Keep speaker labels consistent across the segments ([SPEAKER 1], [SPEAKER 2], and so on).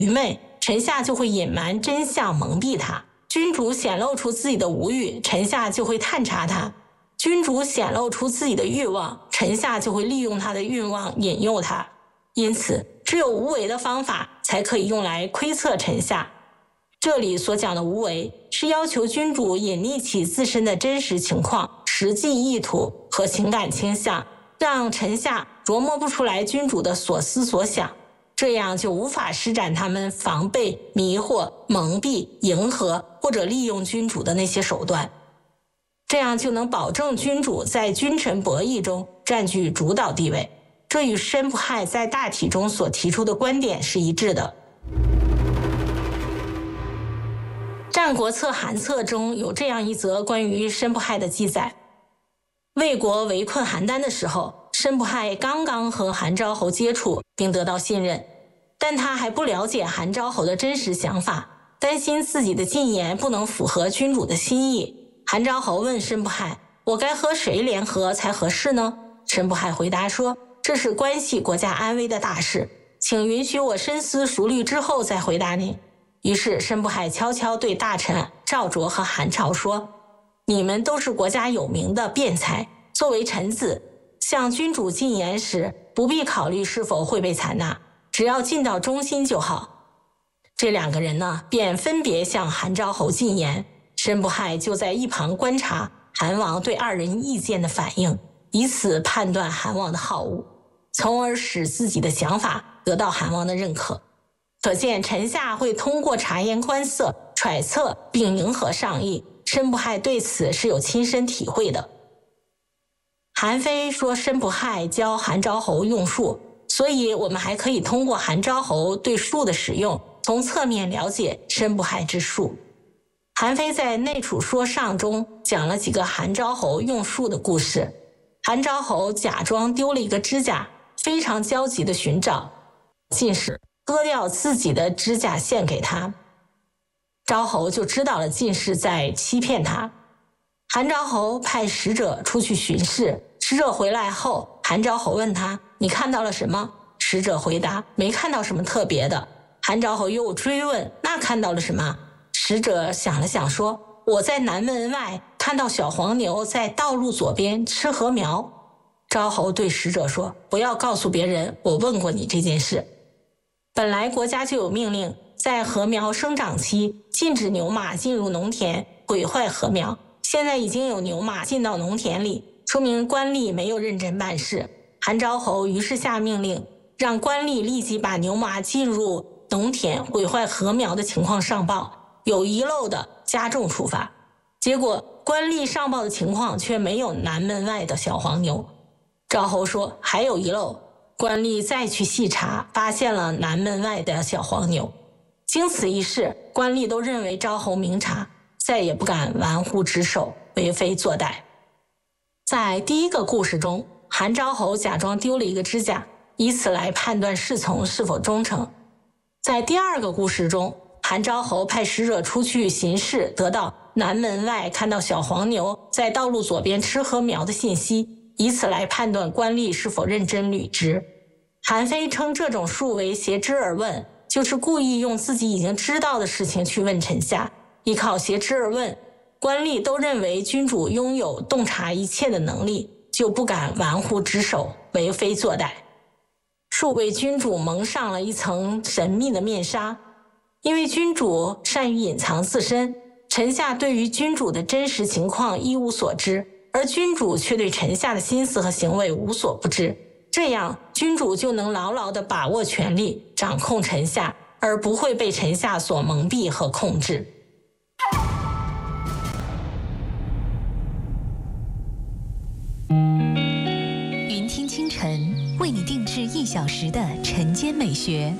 [SPEAKER 1] 愚昧，臣下就会隐瞒真相蒙蔽他；君主显露出自己的无欲，臣下就会探查他；君主显露出自己的欲望，臣下就会利用他的欲望引诱他。因此，只有无为的方法才可以用来窥测臣下。这里所讲的无为，是要求君主隐匿起自身的真实情况、实际意图和情感倾向，让臣下琢磨不出来君主的所思所想，这样就无法施展他们防备、迷惑、蒙蔽、迎合或者利用君主的那些手段。这样就能保证君主在君臣博弈中占据主导地位。这与申不害在大体中所提出的观点是一致的。《战国策·韩策》中有这样一则关于申不害的记载：魏国围困邯郸的时候，申不害刚刚和韩昭侯接触并得到信任，但他还不了解韩昭侯的真实想法，担心自己的进言不能符合君主的心意。韩昭侯问申不害：我该和谁联合才合适呢？申不害回答说：这是关系国家安危的大事，请允许我深思熟虑之后再回答你。于是申不害悄悄对大臣赵卓和韩朝说：你们都是国家有名的辩才，作为臣子，向君主进言时不必考虑是否会被采纳，只要尽到忠心就好。这两个人呢，便分别向韩昭侯进言，申不害就在一旁观察韩王对二人意见的反应，以此判断韩王的好恶，从而使自己的想法得到韩王的认可。可见臣下会通过察言观色、揣测并迎合上意，申不害对此是有亲身体会的。韩非说申不害教韩昭侯用术，所以我们还可以通过韩昭侯对术的使用，从侧面了解申不害之术。韩非在《内储说上》中讲了几个韩昭侯用术的故事。韩昭侯假装丢了一个指甲，非常焦急地寻找，进士割掉自己的指甲献给他，昭侯就知道了进士在欺骗他。韩昭侯派使者出去巡视，使者回来后，韩昭侯问他：你看到了什么？使者回答：没看到什么特别的。韩昭侯又追问：那看到了什么？使者想了想说：我在南门外看到小黄牛在道路左边吃禾苗。昭侯对使者说：不要告诉别人我问过你这件事。本来国家就有命令，在禾苗生长期禁止牛马进入农田毁坏禾苗，现在已经有牛马进到农田里，说明官吏没有认真办事。韩昭侯于是下命令，让官吏立即把牛马进入农田毁坏禾苗的情况上报，有遗漏的加重处罚。结果官吏上报的情况却没有南门外的小黄牛。昭侯说还有遗漏，官吏再去细查，发现了南门外的小黄牛。经此一事，官吏都认为昭侯明察，再也不敢玩忽职守，为非作歹。在第一个故事中，韩昭侯假装丢了一个指甲，以此来判断侍从是否忠诚。在第二个故事中，韩昭侯派使者出去巡视，得到南门外看到小黄牛在道路左边吃禾苗的信息，以此来判断官吏是否认真履职。韩非称这种术为挟之而问，就是故意用自己已经知道的事情去问臣下，依靠挟之而问，官吏都认为君主拥有洞察一切的能力，就不敢玩忽职守，为非作歹。术为君主蒙上了一层神秘的面纱，因为君主善于隐藏自身，臣下对于君主的真实情况一无所知，而君主却对臣下的心思和行为无所不知，这样君主就能牢牢地把握权力，掌控臣下，而不会被臣下所蒙蔽和控制。
[SPEAKER 2] 云听清晨为你定制1小时的晨间美学，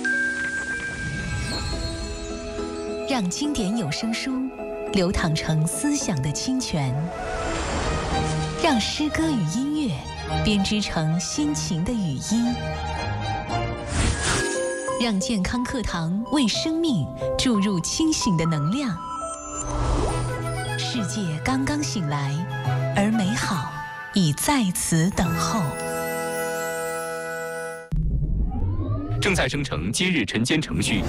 [SPEAKER 2] 让经典有声书流淌成思想的清泉，让诗歌与音乐编织成心情的语音，让健康课堂为生命注入清醒的能量。世界刚刚醒来，而美好已在此等候。
[SPEAKER 3] 正在生成今日晨间程序，